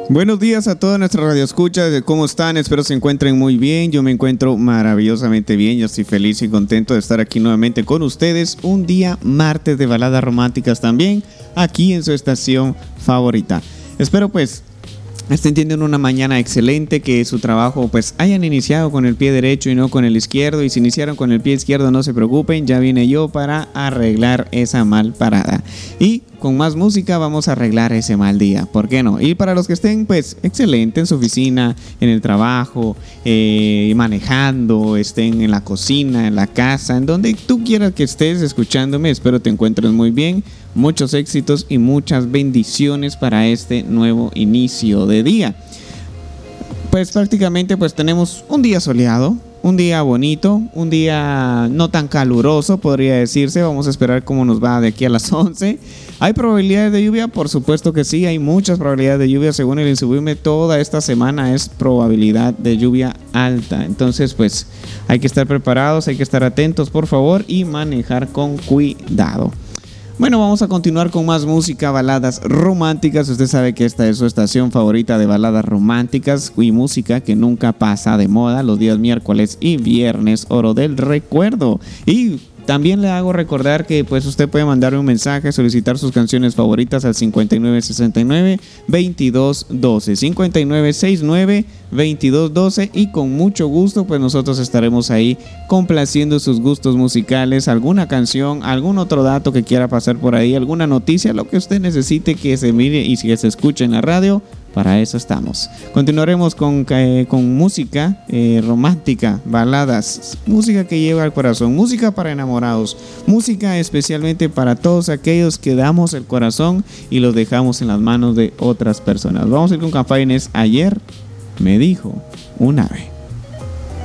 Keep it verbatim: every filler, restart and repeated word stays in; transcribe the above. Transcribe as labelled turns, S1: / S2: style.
S1: Buenos días a todas nuestras radioescuchas, ¿cómo están? Espero se encuentren muy bien, yo me encuentro maravillosamente bien, yo estoy feliz y contento de estar aquí nuevamente con ustedes, un día martes de baladas románticas también, aquí en su estación favorita. Espero pues estén teniendo una mañana excelente, que su trabajo pues hayan iniciado con el pie derecho y no con el izquierdo, y si iniciaron con el pie izquierdo no se preocupen, ya vine yo para arreglar esa mal parada. Y con más música vamos a arreglar ese mal día, ¿por qué no? Y para los que estén pues excelente en su oficina, en el trabajo, eh, manejando, estén en la cocina, en la casa, en donde tú quieras que estés escuchándome, espero te encuentres muy bien, muchos éxitos y muchas bendiciones para este nuevo inicio de día. Pues prácticamente pues tenemos un día soleado, un día bonito, un día no tan caluroso podría decirse. Vamos a esperar cómo nos va de aquí a las once. ¿Hay probabilidades de lluvia? Por supuesto que sí, hay muchas probabilidades de lluvia. Según el Insubuime, toda esta semana es probabilidad de lluvia alta. Entonces pues hay que estar preparados, hay que estar atentos por favor y manejar con cuidado. Bueno, vamos a continuar con más música, baladas románticas. Usted sabe que esta es su estación favorita de baladas románticas y música que nunca pasa de moda los días miércoles y viernes, oro del recuerdo. Y también le hago recordar que pues usted puede mandarme un mensaje, solicitar sus canciones favoritas al cincuenta y nueve sesenta y nueve veintidós doce, cincuenta y nueve sesenta y nueve veintidós doce, y con mucho gusto pues nosotros estaremos ahí complaciendo sus gustos musicales, alguna canción, algún otro dato que quiera pasar por ahí, alguna noticia, lo que usted necesite que se mire y que se escuche en la radio. Para eso estamos. Continuaremos con, eh, con música eh, romántica, baladas, música que lleva al corazón, música para enamorados, música especialmente para todos aquellos que damos el corazón y los dejamos en las manos de otras personas. Vamos a ir con Caifanes, Ayer me dijo un ave.